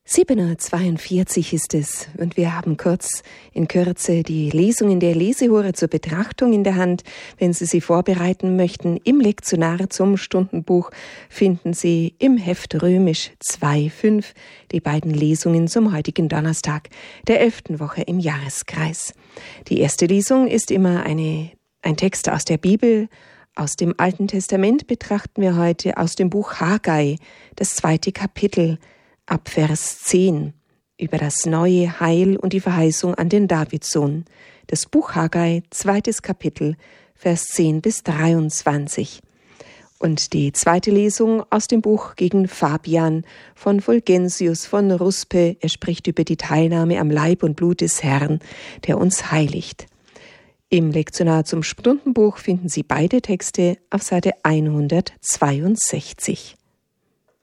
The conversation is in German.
7:42 ist es und wir haben in Kürze die Lesungen der Lesehure zur Betrachtung in der Hand. Wenn Sie sie vorbereiten möchten, im Lektionar zum Stundenbuch finden Sie im Heft Römisch 2,5 die beiden Lesungen zum heutigen Donnerstag, der 11. Woche im Jahreskreis. Die erste Lesung ist immer ein Text aus der Bibel. Aus dem Alten Testament betrachten wir heute aus dem Buch Haggai, das 2. Kapitel, ab Vers 10, über das neue Heil und die Verheißung an den Davidsohn. Das Buch Haggai, 2. Kapitel, Vers 10 bis 23. Und die zweite Lesung aus dem Buch gegen Fabian von Fulgensius von Ruspe. Er spricht über die Teilnahme am Leib und Blut des Herrn, der uns heiligt. Im Lektionar zum Stundenbuch finden Sie beide Texte auf Seite 162.